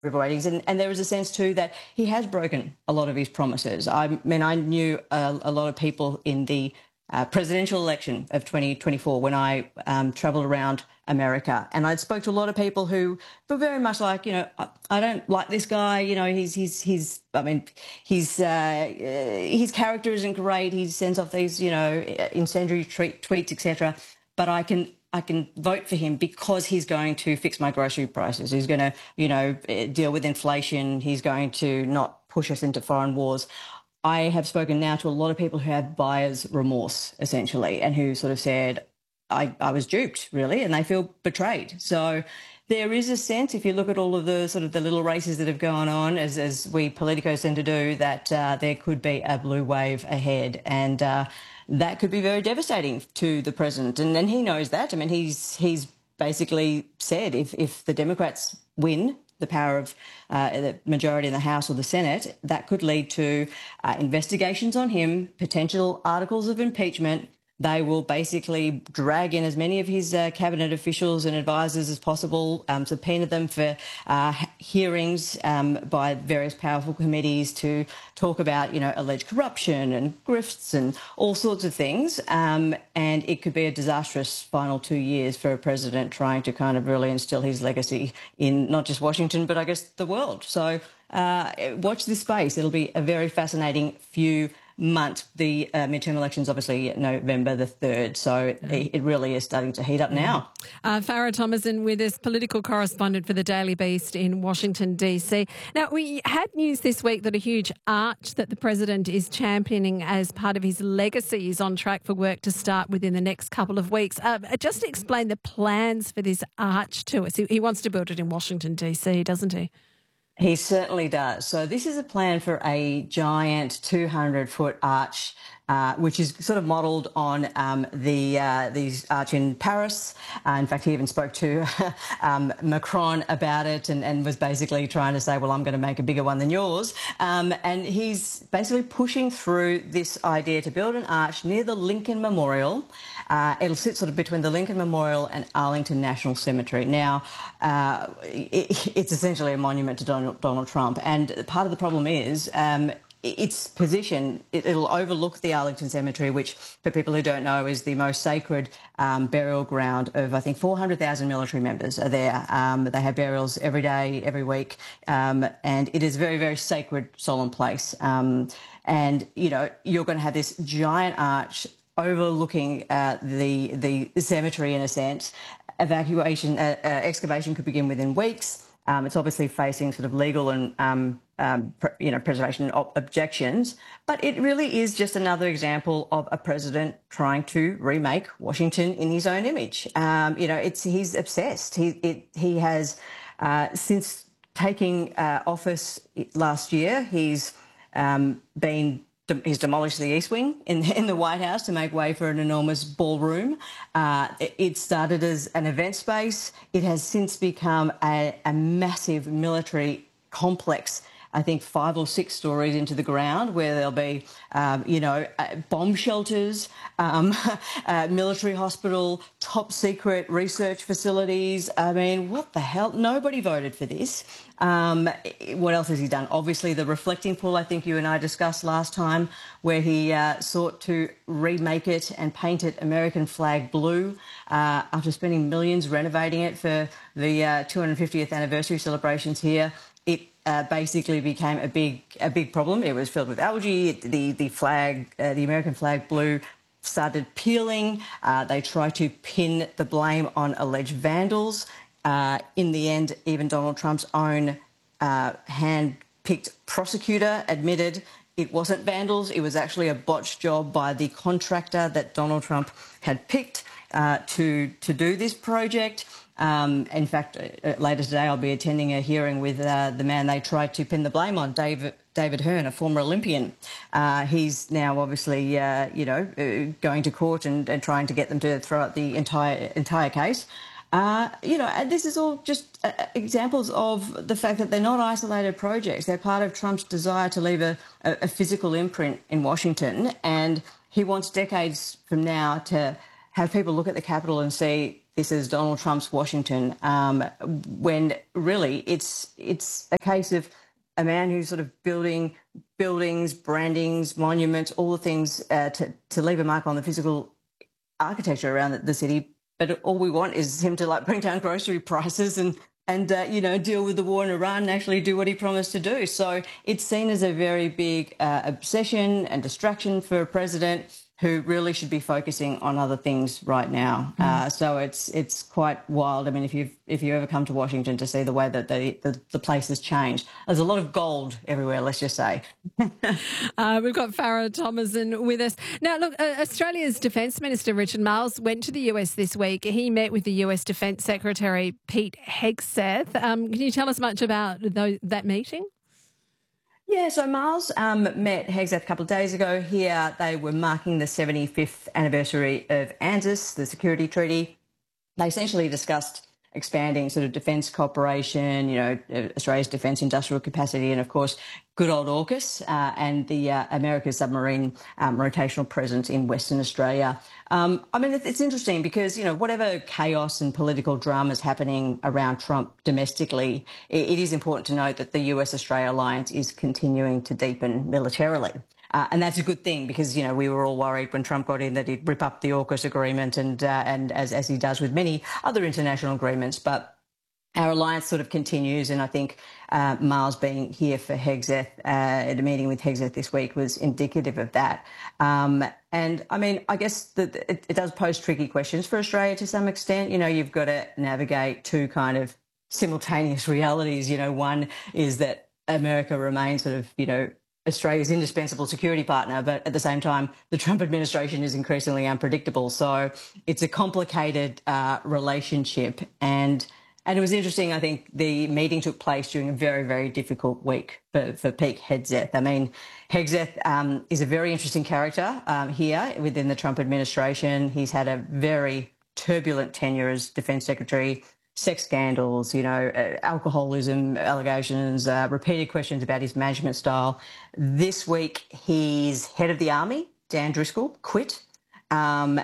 ratings. And there is a sense too that he has broken a lot of his promises. I mean, I knew a lot of people in the presidential election of 2024 when I travelled around America, and I spoke to a lot of people who were very much like, I don't like this guy. I mean, his character isn't great. He sends off these, incendiary tweets, etc. But I can vote for him because he's going to fix my grocery prices. He's going to, deal with inflation. He's going to not push us into foreign wars. I have spoken now to a lot of people who have buyer's remorse, essentially, and who sort of said, I was duped, really, and they feel betrayed. So there is a sense, if you look at all of the sort of the little races that have gone on, as we politicos tend to do, that there could be a blue wave ahead, and that could be very devastating to the president. And he knows that. I mean, he's basically said if the Democrats win the power of the majority in the House or the Senate, that could lead to investigations on him, potential articles of impeachment. They will basically drag in as many of his cabinet officials and advisors as possible, subpoena them for hearings by various powerful committees to talk about, alleged corruption and grifts and all sorts of things. And it could be a disastrous final 2 years for a president trying to kind of really instill his legacy in not just Washington, but I guess the world. So watch this space. It'll be a very fascinating few month. The midterm elections, obviously, November the 3rd. So it really is starting to heat up now. Farah Thomason with us, political correspondent for the Daily Beast in Washington, D.C. Now, we had news this week that a huge arch that the president is championing as part of his legacy is on track for work to start within the next couple of weeks. Just explain the plans for this arch to us. He wants to build it in Washington, D.C., doesn't he? He certainly does. So this is a plan for a giant 200-foot arch, which is sort of modelled on the arch in Paris. In fact, he even spoke to Macron about it and was basically trying to say, well, I'm going to make a bigger one than yours. And he's basically pushing through this idea to build an arch near the Lincoln Memorial. It'll sit sort of between the Lincoln Memorial and Arlington National Cemetery. Now, it's essentially a monument to Donald Trump. And part of the problem is its position. It'll overlook the Arlington Cemetery, which, for people who don't know, is the most sacred burial ground of, I think, 400,000 military members are there. They have burials every day, every week. And it is a very, very sacred, solemn place. And, you're going to have this giant arch overlooking the cemetery, in a sense. Excavation could begin within weeks. It's obviously facing sort of legal and preservation objections, but it really is just another example of a president trying to remake Washington in his own image. He's obsessed. He has since taking office last year. He's demolished the East Wing in the White House to make way for an enormous ballroom. It started as an event space. It has since become a massive military complex, I think 5 or 6 stories into the ground, where there'll be, bomb shelters, military hospital, top secret research facilities. I mean, what the hell? Nobody voted for this. What else has he done? Obviously, the reflecting pool, I think you and I discussed last time, where he sought to remake it and paint it American flag blue after spending millions renovating it for the 250th anniversary celebrations here. It basically became a big problem. It was filled with algae. The flag, the American flag blue, started peeling. They tried to pin the blame on alleged vandals. In the end, even Donald Trump's own hand-picked prosecutor admitted it wasn't vandals. It was actually a botched job by the contractor that Donald Trump had picked to do this project. In fact, later today I'll be attending a hearing with the man they tried to pin the blame on, David Hearn, a former Olympian. He's now obviously, going to court and trying to get them to throw out the entire case. And this is all just examples of the fact that they're not isolated projects. They're part of Trump's desire to leave a physical imprint in Washington, and he wants decades from now to have people look at the Capitol and see this as Donald Trump's Washington, when really it's a case of a man who's sort of building buildings, brandings, monuments, all the things to leave a mark on the physical architecture around the city. But all we want is him to like bring down grocery prices and deal with the war in Iran and actually do what he promised to do. So it's seen as a very big obsession and distraction for a president who really should be focusing on other things right now. So it's quite wild. I mean, if you ever come to Washington to see the way that the place has changed, there's a lot of gold everywhere, let's just say. We've got Farah Thomason with us. Now, look, Australia's Defence Minister Richard Marles went to the US this week. He met with the US Defence Secretary Pete Hegseth. Can you tell us much about that meeting? Yeah, so Marles met Hegseth a couple of days ago here. They were marking the 75th anniversary of ANZUS, the security treaty. They essentially discussed expanding sort of defence cooperation, Australia's defence industrial capacity, and of course, good old AUKUS and the America's submarine rotational presence in Western Australia. I mean, it's interesting because, whatever chaos and political drama is happening around Trump domestically, it is important to note that the US-Australia alliance is continuing to deepen militarily. And that's a good thing because, we were all worried when Trump got in that he'd rip up the AUKUS agreement and as he does with many other international agreements. But our alliance sort of continues, and I think Marles being here for Hegseth at a meeting with Hegseth this week was indicative of that. And I mean, I guess that it does pose tricky questions for Australia to some extent. You've got to navigate two kind of simultaneous realities. One is that America remains sort of, Australia's indispensable security partner, but at the same time, the Trump administration is increasingly unpredictable. So it's a complicated relationship. And it was interesting, I think the meeting took place during a very, very difficult week for Pete Hegseth. I mean, Hegseth is a very interesting character here within the Trump administration. He's had a very turbulent tenure as Defence Secretary. Sex scandals, alcoholism allegations, repeated questions about his management style. This week, his head of the army, Dan Driscoll, quit. Dan,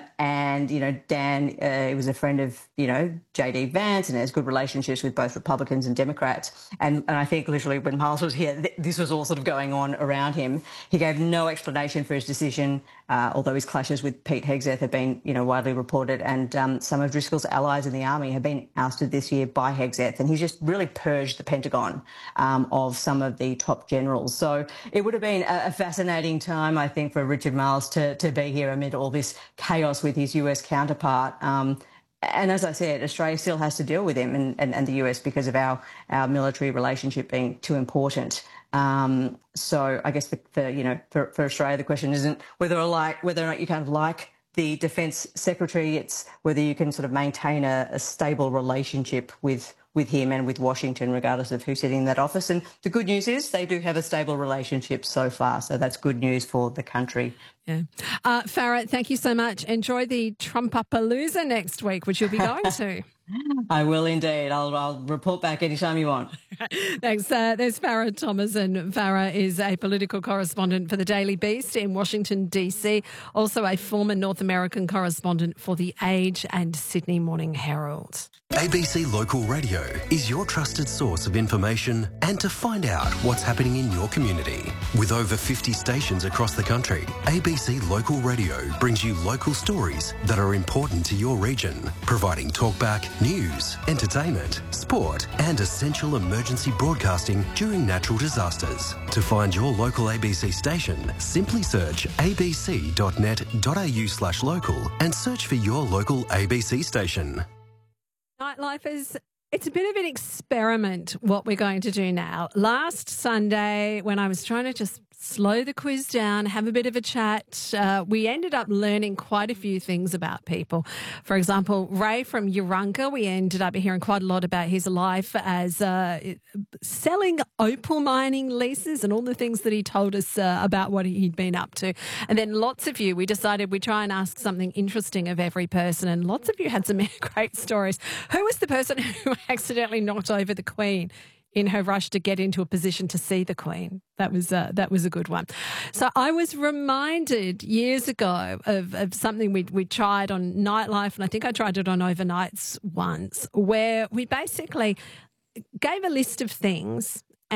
he was a friend of, J.D. Vance and has good relationships with both Republicans and Democrats. And I think literally when Marles was here, this was all sort of going on around him. He gave no explanation for his decision, although his clashes with Pete Hegseth have been, widely reported. And some of Driscoll's allies in the army have been ousted this year by Hegseth. And he's just really purged the Pentagon of some of the top generals. So it would have been a fascinating time, I think, for Richard Marles to be here amid all this chaos with his US counterpart. And as I said, Australia still has to deal with him and the US because of our military relationship being too important. So I guess for Australia, the question isn't whether or not you kind of like the Defence Secretary, it's whether you can sort of maintain a stable relationship with him and with Washington, regardless of who's sitting in that office. And the good news is they do have a stable relationship so far. So that's good news for the country. Yeah. Farah, thank you so much. Enjoy the Trumpapalooza next week, which you'll be going to. I will indeed. I'll report back anytime you want. Thanks. There's Farah Thomason. Farah is a political correspondent for the Daily Beast in Washington, D.C., also a former North American correspondent for The Age and Sydney Morning Herald. ABC Local Radio is your trusted source of information and to find out what's happening in your community. With over 50 stations across the country, ABC Local Radio brings you local stories that are important to your region, providing talkback, news, entertainment, sport and essential emergency broadcasting during natural disasters. To find your local ABC station, simply search abc.net.au/local and search for your local ABC station. Nightlifers, it's a bit of an experiment what we're going to do now. Last Sunday, when I was trying to just slow the quiz down, have a bit of a chat, we ended up learning quite a few things about people. For example, Ray from Urunga, we ended up hearing quite a lot about his life as selling opal mining leases and all the things that he told us about what he'd been up to. And then lots of you, we decided we'd try and ask something interesting of every person, and lots of you had some great stories. Who was the person who accidentally knocked over the Queen in her rush to get into a position to see the Queen. That was a good one. So I was reminded years ago of something we tried on Nightlife, and I think I tried it on Overnights once, where we basically gave a list of things